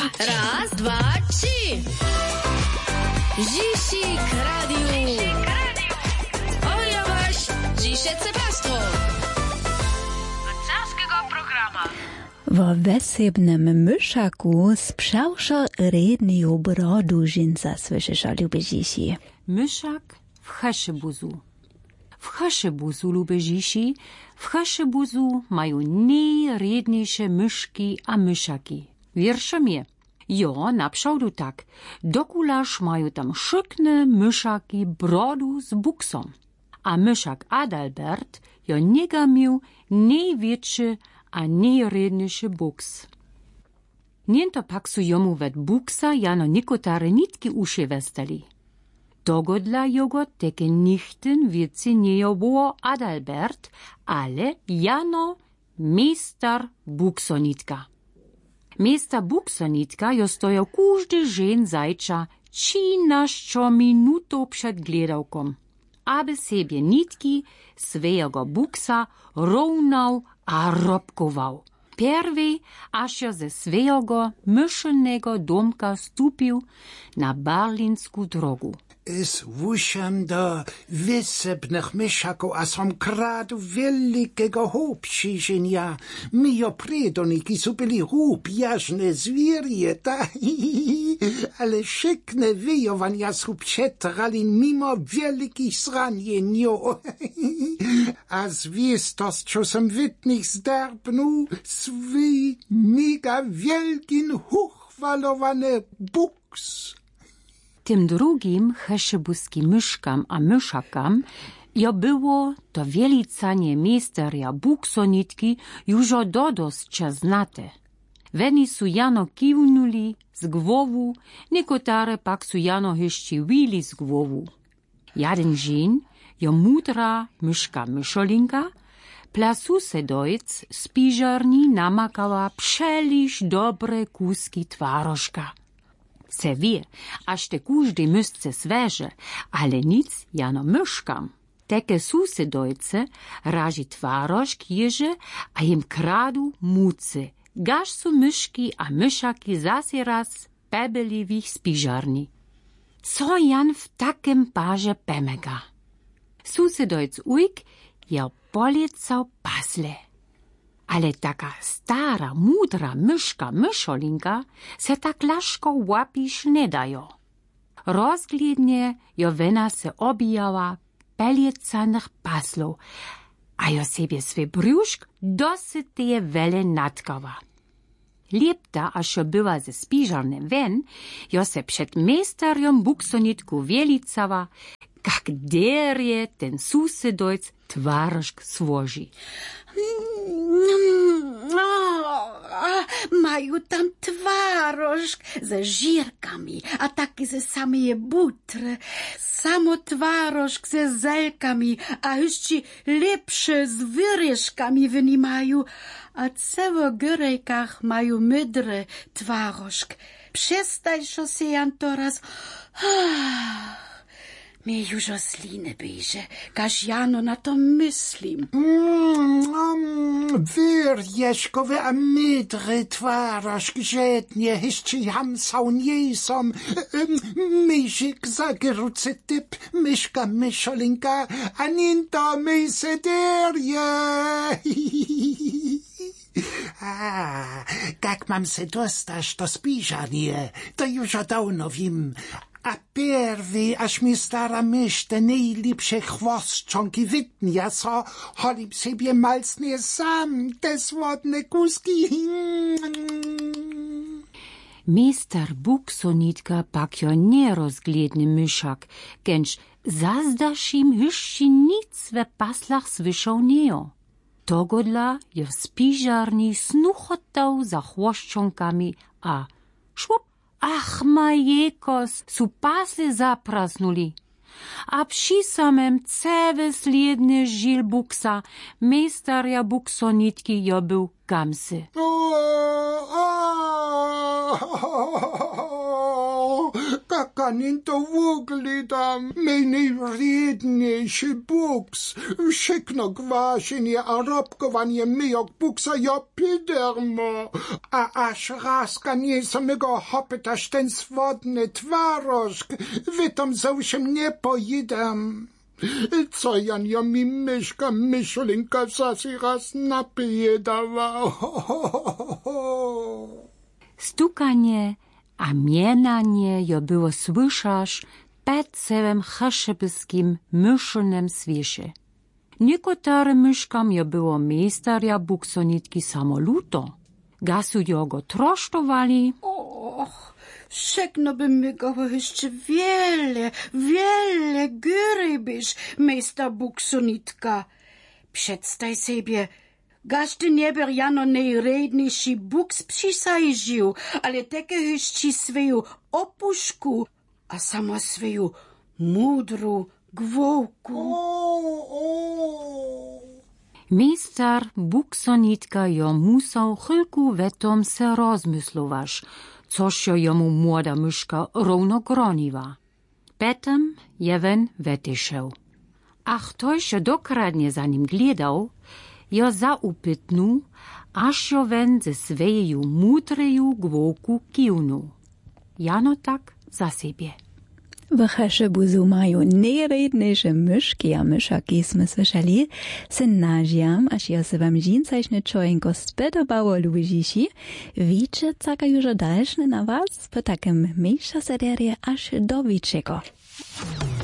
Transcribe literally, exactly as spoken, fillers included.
Raz, dwa, trzy. Zisik Radio. Oja wasz, dzisiejsze pastwo. Carskiego programa. Wo wesebnym myszaku sprzałszo redniu brodu żynca słyszysz, lubię Myszak w Haszybuzu. W Haszybuzu, lubię w Haszybuzu mają najredniejsze myszki a myszaki. Wiersze mnie. Jo, naprzód tak. Dokulaż mają tam szykne myszaki brodu z buksą. A myszak Adalbert jo niega miał największy a najredniejszy buks. Niento pak su jomu wet buksa jano nikotare nitki uszy westali. Dogodla jogo teke nichten wieci nie było Adalbert, ale jano meister buksonitka. Meister buksonitka jo stojo każdy żen zajcza trzynaście minutów przed gledałkom, aby sobie nitki swojego buksa równał a robkował. Pierwej, aż jo ze swojego myszelnego domka stupił na berlinsku drogu. Es wuszam do wysebnych myszaków, a som kradu wielkiego hopšiženja. Mio predoniki su byli hupjażne zwierie, ta? Ale szykne wyjowania su przetrali mimo wielkich zranienio. A zwiestos, co som wytnych zderbnu, swój mega wielkin huchwalowany buks. Tym drugim heszybuskim myszkam a myszakam jo było to wielicanie meisteria buksonitki już dodoscia znate. Weni su jano kiwnuli z głowu, niekotare pak su jano hyszciwili z głowu. Jeden dzień jo mudra myszka myszolinka plasu se dojc z piżarni namakała przeliż dobre kuski twarożka. Se wie, aż te każdy mysce sveže, ale nic jano myszkam. Teke susedojce raži tvarošk ježe, a im kradu muce. Gaž su myszki a myszaki zase raz pebeliwich z piżarni. Co jan w takem parze pemega? Susedojc ujk je policał pasle. Ale taka stara, mudra myszka myszolinka se tak laszko łapisz nie dajo. Rozglidnie jo wena se obijała peliecanych paslów, a jo sobie swy brzuszk dosytnie wele natkała. Liepta, aż jo była ze spiżarnym wen, jo se przed meisteriom buksonitku wielicała, jak derje ten susedojc twarożk złoży. Mają tam twarożk ze żirkami, a taki ze samej butry. Samo twarożk ze zelkami, a jeszcze lepsze z wyryżkami wynimają, a ceło górejkach mają mydry twarożk. Przestań, że się jan toraz... Mnie już o sliny bierze, każ jano na to myślim. Mm, um, Wyrjeżkowy a mydry twarożk żednie, jeszcze jamsał niesom. Myżyk zagerucy typ, myszka myszolinka, a ninto mysederje. A, jak mam se dostać do spiżarnie, to już dawno wiem. A pierwy, aż mi stara mysz te najlepsze chwostczonki wytnia, co cholim sobie malcnie sam te słodne kuski. Meister buksonitka pak jo nierozgledny myszak, gęcz zazdasz im hyszci nic we paslach słyszał neo. Togodla jo w spiżarni snuchotał za chłoszczonkami, a szwop, ach majekos, su pasle zaprasnuli. A przy samym cewe sliedny żil buksa, meisteria buksonitki jo był gamsy. O, o, o, jak kanin to wuglidam. Mej najredniejszy buks. Wszystko gwaśenie a robkowanie myjok buksa ja pidermo. A aż raz nie samego hopytasz ten swodny twarożk. Wytom załszym nie pojedam. Co Jan ja mi myszka myszulinka zasi raz napije dawał. Stukanie a mienanie jo było słyszasz pod całym cheszebyskim myszulnym świesie. Niekotarym myszkam jo było meisterja buksonitki samoluto. Gasu jo go trosztowali. Och, všechno by mi go jeszcze wiele, wiele gyrybisz, meister buksonitka. Przedstaj sobie, każdy nieber jano najredniejszy buks przysajdził, ale takie jeszcze swoją opuszku, a samo swoją mudru gwołku. Meister buksonitka jo musał chylku wetom se rozmyslować, coż jo jomu młoda myszka równo groniła. Potem jewen wetyszał. Ach toś jo dokradnie za nim gledał, jo zaupytnął, aż jo wen ze swojej mudreju gwołku kiwnął. Jano tak za siebie. W Cheszebuzu mają najredniejsze myszki a myszaki, sme słyszeli, se nažiam, aż ja se wam dżincajszne czojenko spodobało lubiziši, wicze caka już dalszne na was, po takim mniejsza serie aż do wiczego.